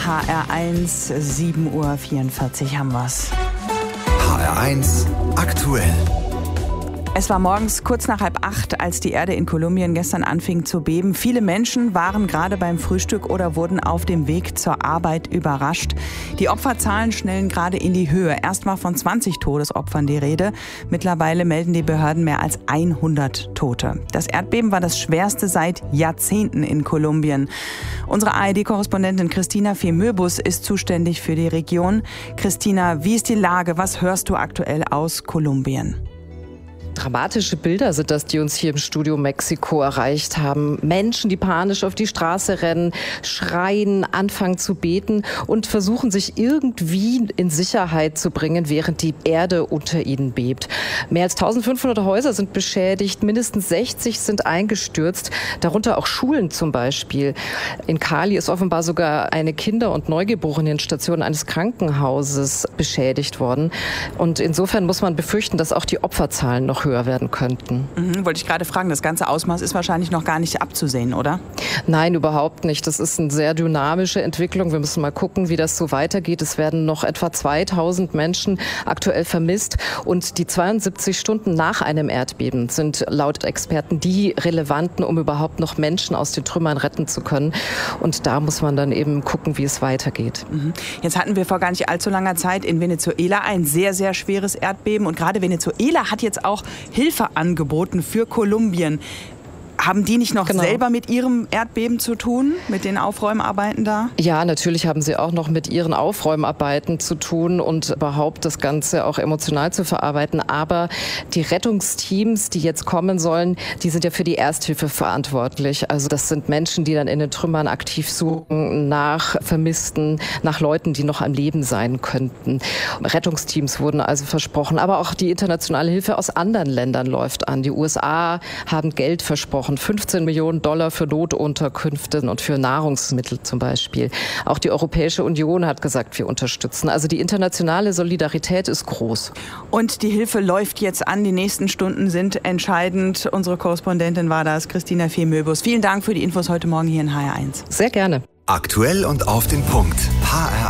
HR1, 7:44 Uhr haben wir's. HR1 aktuell. Es war morgens kurz nach 7:30, als die Erde in Kolumbien gestern anfing zu beben. Viele Menschen waren gerade beim Frühstück oder wurden auf dem Weg zur Arbeit überrascht. Die Opferzahlen schnellen gerade in die Höhe. Erst war von 20 Todesopfern die Rede. Mittlerweile melden die Behörden mehr als 100 Tote. Das Erdbeben war das schwerste seit Jahrzehnten in Kolumbien. Unsere ARD-Korrespondentin Christina Fehmöbus ist zuständig für die Region. Christina, wie ist die Lage? Was hörst du aktuell aus Kolumbien? Dramatische Bilder sind das, die uns hier im Studio Mexiko erreicht haben. Menschen, die panisch auf die Straße rennen, schreien, anfangen zu beten und versuchen, sich irgendwie in Sicherheit zu bringen, während die Erde unter ihnen bebt. Mehr als 1500 Häuser sind beschädigt, mindestens 60 sind eingestürzt, darunter auch Schulen zum Beispiel. In Cali ist offenbar sogar eine Kinder- und Neugeborenenstation eines Krankenhauses beschädigt worden. Und insofern muss man befürchten, dass auch die Opferzahlen noch höher werden könnten. Wollte ich gerade fragen, das ganze Ausmaß ist wahrscheinlich noch gar nicht abzusehen, oder? Nein, überhaupt nicht. Das ist eine sehr dynamische Entwicklung. Wir müssen mal gucken, wie das so weitergeht. Es werden noch etwa 2000 Menschen aktuell vermisst. Und die 72 Stunden nach einem Erdbeben sind laut Experten die relevanten, um überhaupt noch Menschen aus den Trümmern retten zu können. Und da muss man dann eben gucken, wie es weitergeht. Jetzt hatten wir vor gar nicht allzu langer Zeit in Venezuela ein sehr, sehr schweres Erdbeben. Und gerade Venezuela hat jetzt auch Hilfe angeboten für Kolumbien. Haben die nicht noch selber mit ihrem Erdbeben zu tun, mit den Aufräumarbeiten da? Ja, natürlich haben sie auch noch mit ihren Aufräumarbeiten zu tun und überhaupt das Ganze auch emotional zu verarbeiten. Aber die Rettungsteams, die jetzt kommen sollen, die sind ja für die Ersthilfe verantwortlich. Also das sind Menschen, die dann in den Trümmern aktiv suchen nach Vermissten, nach Leuten, die noch am Leben sein könnten. Rettungsteams wurden also versprochen. Aber auch die internationale Hilfe aus anderen Ländern läuft an. Die USA haben Geld versprochen. 15 Millionen Dollar für Notunterkünfte und für Nahrungsmittel zum Beispiel. Auch die Europäische Union hat gesagt, wir unterstützen. Also die internationale Solidarität ist groß. Und die Hilfe läuft jetzt an. Die nächsten Stunden sind entscheidend. Unsere Korrespondentin war das, Christina Fehmöbus. Vielen Dank für die Infos heute Morgen hier in HR1. Sehr gerne. Aktuell und auf den Punkt. HR